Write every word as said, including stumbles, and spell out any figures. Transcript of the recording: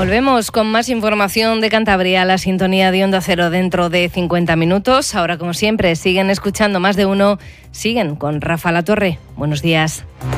Volvemos con más información de Cantabria a la sintonía de Onda Cero dentro de cincuenta minutos. Ahora, como siempre, siguen escuchando Más de Uno, siguen con Rafa Latorre. Buenos días.